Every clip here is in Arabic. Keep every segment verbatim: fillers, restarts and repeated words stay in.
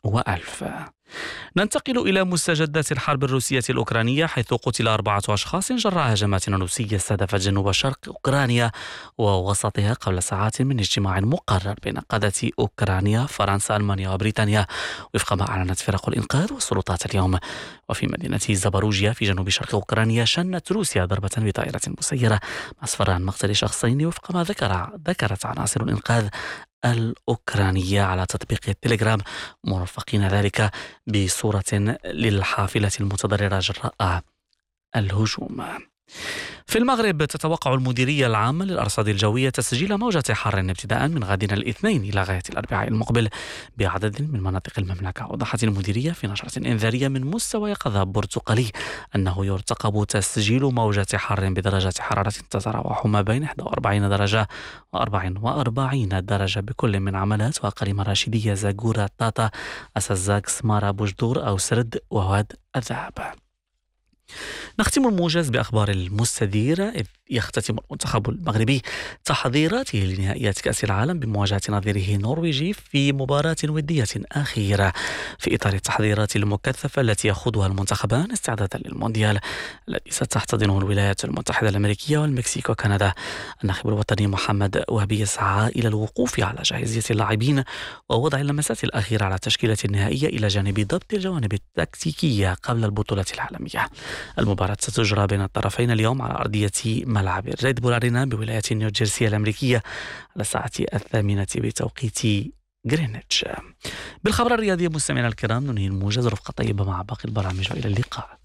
وألف. ننتقل إلى مستجدات الحرب الروسية الأوكرانية، حيث قتل أربعة أشخاص جراء هجمات روسية استهدفت جنوب شرق أوكرانيا ووسطها قبل ساعات من اجتماع مقرر بين قادة أوكرانيا، فرنسا، ألمانيا وبريطانيا، وفق ما أعلنت فرق الإنقاذ والسلطات اليوم. وفي مدينة زاباروجيا في جنوب شرق أوكرانيا شنت روسيا ضربة بطائرة مسيرة أسفر عن مقتل شخصين، وفق ما ذكر ذكرت عناصر الإنقاذ الأوكرانية على تطبيق التليجرام، مرفقين ذلك بصورة للحافلة المتضررة جراء الهجوم. في المغرب تتوقع المديرية العامة للأرصاد الجوية تسجيل موجة حر ابتداء من غد الاثنين إلى غاية الأربعاء المقبل بعدد من مناطق المملكة. أوضحت المديرية في نشرة إنذارية من مستوى يقظة برتقالي أنه يرتقب تسجيل موجة حر بدرجات حرارة تتراوح ما بين إحدى وأربعين درجة وأربع وأربعين درجة بكل من عملات وأقاليم راشدية، زاغورة، طاطا، أسزاك، سمارة، بوجدور أو سرد وواد الذهب. نختم الموجز بأخبار المستديرة، إذ يختتم المنتخب المغربي تحضيراته لنهائيات كأس العالم بمواجهة نظيره النرويجي في مباراة ودية أخيرة في إطار التحضيرات المكثفة التي يخوضها المنتخبان استعدادا للمونديال الذي ستحتضنه الولايات المتحدة الأمريكية والمكسيك وكندا. الناخب الوطني محمد وهبي يسعى إلى الوقوف على جاهزية اللاعبين ووضع اللمسات الأخيرة على التشكيلة النهائية إلى جانب ضبط الجوانب التكتيكية قبل البطولة العالمية. المباراة ستجرى بين الطرفين اليوم على أرضية ملعب الريد بول أرينا بولاية نيوجيرسي الأمريكية على الساعة الثامنة بتوقيت غرينتش. بالخبر الرياضي مستمعينا الكرام ننهي الموجز، رفقة طيبة مع باقي البرامج وإلى اللقاء.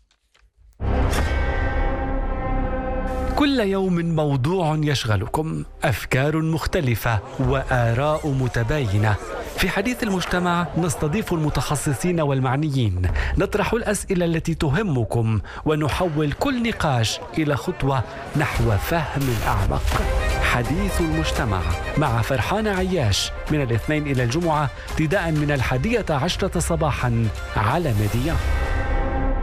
كل يوم موضوع يشغلكم، أفكار مختلفة وآراء متباينة. في حديث المجتمع نستضيف المتخصصين والمعنيين، نطرح الأسئلة التي تهمكم ونحول كل نقاش إلى خطوة نحو فهم أعمق. حديث المجتمع مع فرحان عياش من الاثنين إلى الجمعة ابتداء من الحادية عشرة صباحا على ميديا.